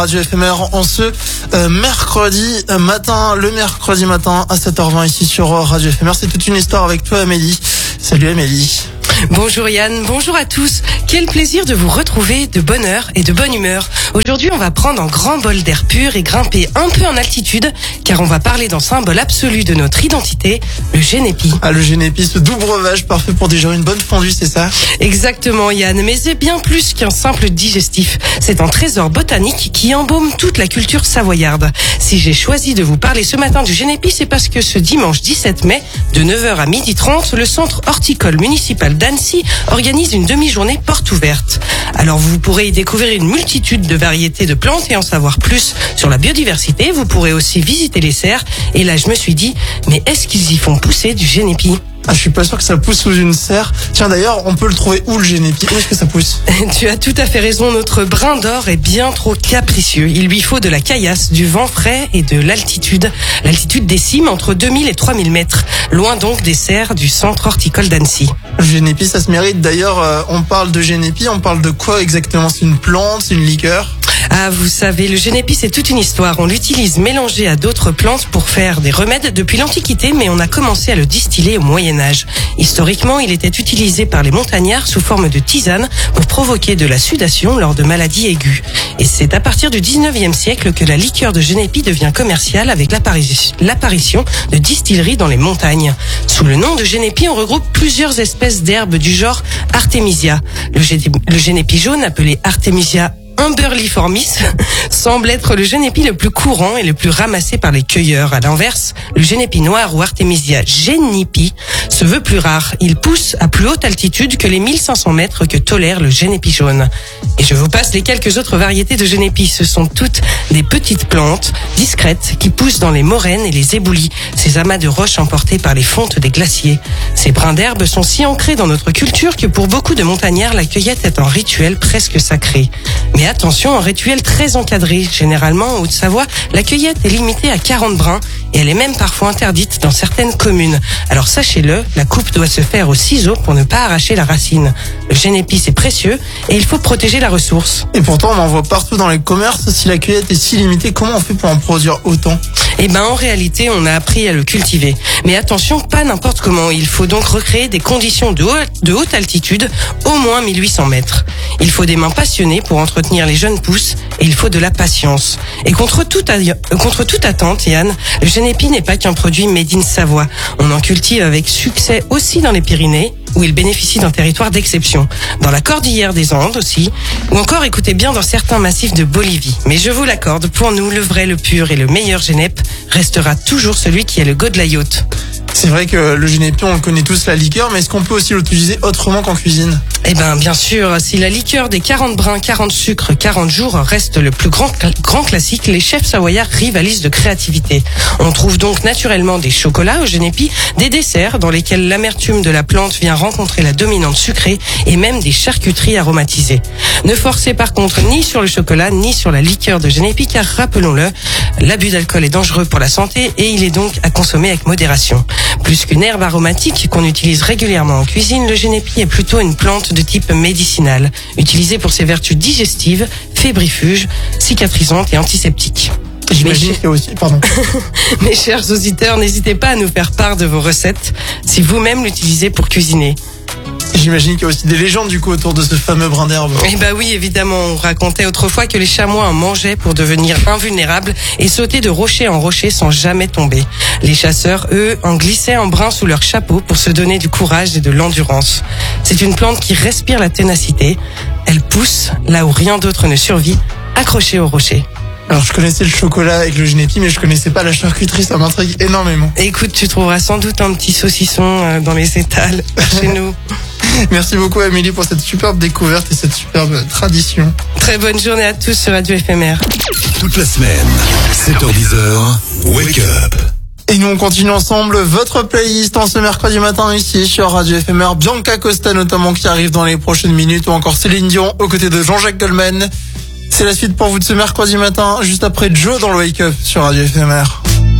Radio éphémère en ce mercredi matin, à 7h20 ici sur Radio éphémère. C'est toute une histoire avec toi, Amélie. Salut Amélie. Bonjour Yann, bonjour à tous. Quel plaisir de vous retrouver de bonne heure et de bonne humeur. Aujourd'hui, on va prendre un grand bol d'air pur et grimper un peu en altitude, car on va parler d'un symbole absolu de notre identité, le génépi. Ah, le génépi, ce doux breuvage parfait pour digérer une bonne fondue, c'est ça? Exactement Yann, mais c'est bien plus qu'un simple digestif. C'est un trésor botanique qui embaume toute la culture savoyarde. Si j'ai choisi de vous parler ce matin du génépi, c'est parce que ce dimanche 17 mai, de 9h à 12h30, le centre horticole municipal d'Annecy organise une demi-journée porte ouverte. Alors vous pourrez y découvrir une multitude de variétés de plantes et en savoir plus sur la biodiversité. Vous pourrez aussi visiter les serres. Et là je me suis dit, mais est-ce qu'ils y font pousser du génépi ? Ah, je suis pas sûr que ça pousse sous une serre. Tiens, d'ailleurs, on peut le trouver où le génépi? Où est-ce que ça pousse? Tu as tout à fait raison, notre brin d'or est bien trop capricieux. Il lui faut de la caillasse, du vent frais et de l'altitude. L'altitude des cimes entre 2000 et 3000 mètres. Loin donc des serres du centre horticole d'Annecy. Le génépi, ça se mérite. D'ailleurs, on parle de génépi, on parle de quoi exactement? C'est une plante, c'est une liqueur? Ah, vous savez, le génépi, c'est toute une histoire. On l'utilise mélangé à d'autres plantes pour faire des remèdes depuis l'Antiquité, mais on a commencé à le distiller au Moyen-Âge. Historiquement, il était utilisé par les montagnards sous forme de tisane pour provoquer de la sudation lors de maladies aiguës. Et c'est à partir du 19e siècle que la liqueur de génépi devient commerciale avec l'apparition de distilleries dans les montagnes. Sous le nom de génépi, on regroupe plusieurs espèces d'herbes du genre Artemisia. Le génépi jaune, appelé Artemisia umberliformis, semble être le génépi le plus courant et le plus ramassé par les cueilleurs. À l'inverse, le génépi noir ou Artemisia genipi se veut plus rare. Il pousse à plus haute altitude que les 1500 mètres que tolère le génépi jaune. Et je vous passe les quelques autres variétés de génépi. Ce sont toutes des petites plantes discrètes qui poussent dans les moraines et les éboulis, ces amas de roches emportés par les fontes des glaciers. Ces brins d'herbe sont si ancrés dans notre culture que pour beaucoup de montagnards, la cueillette est un rituel presque sacré. Mais attention, un rituel très encadré. Généralement, en Haute-Savoie, la cueillette est limitée à 40 brins et elle est même parfois interdite dans certaines communes. Alors sachez-le, la coupe doit se faire au ciseau pour ne pas arracher la racine. Le génépi, c'est précieux et il faut protéger la ressource. Et pourtant, on en voit partout dans les commerces. Si la cueillette est si limitée, comment on fait pour en produire autant? Eh ben, en réalité, on a appris à le cultiver. Mais attention, pas n'importe comment. Il faut donc recréer des conditions de haute altitude, au moins 1800 mètres. Il faut des mains passionnées pour entretenir les jeunes pousses et il faut de la patience. Et contre toute attente, Yann, le génépi n'est pas qu'un produit made in Savoie. On en cultive avec succès aussi dans les Pyrénées, où il bénéficie d'un territoire d'exception. Dans la cordillère des Andes aussi, ou encore, écoutez bien, dans certains massifs de Bolivie. Mais je vous l'accorde, pour nous, le vrai, le pur et le meilleur génep restera toujours celui qui est le Godlaïote. C'est vrai que le génépi, on le connaît tous, la liqueur, mais est-ce qu'on peut aussi l'utiliser autrement qu'en cuisine? Eh ben, bien sûr, si la liqueur des 40 brins, 40 sucres, 40 jours reste le plus grand classique, les chefs savoyards rivalisent de créativité. On trouve donc naturellement des chocolats au génépi, des desserts dans lesquels l'amertume de la plante vient rencontrer la dominante sucrée et même des charcuteries aromatisées. Ne forcez par contre ni sur le chocolat ni sur la liqueur de génépi, car rappelons-le, l'abus d'alcool est dangereux pour la santé et il est donc à consommer avec modération. Plus qu'une herbe aromatique qu'on utilise régulièrement en cuisine, le génépi est plutôt une plante de type médicinal, utilisée pour ses vertus digestives, fébrifuges, cicatrisantes et antiseptiques. J'imagine qu'il y a aussi, Mes chers auditeurs, n'hésitez pas à nous faire part de vos recettes si vous-même l'utilisez pour cuisiner. J'imagine qu'il y a aussi des légendes du coup autour de ce fameux brin d'herbe. Eh ben oui, évidemment, on racontait autrefois que les chamois en mangeaient pour devenir invulnérables et sautaient de rocher en rocher sans jamais tomber. Les chasseurs, eux, en glissaient un brin sous leur chapeau pour se donner du courage et de l'endurance. C'est une plante qui respire la ténacité. Elle pousse là où rien d'autre ne survit, accrochée au rocher. Alors je connaissais le chocolat avec le génépi, mais je connaissais pas la charcuterie, ça m'intrigue énormément. Écoute, tu trouveras sans doute un petit saucisson dans les étals chez nous. Merci beaucoup Amélie pour cette superbe découverte et cette superbe tradition. Très bonne journée à tous sur Radio éphémère. Toute la semaine, 7h-10h, Wake Up. Et nous on continue ensemble votre playlist en ce mercredi matin ici sur Radio éphémère. Bianca Costa notamment qui arrive dans les prochaines minutes, ou encore Céline Dion aux côtés de Jean-Jacques Goldman. C'est la suite pour vous de ce mercredi matin, juste après Joe dans le Wake Up sur Radio éphémère.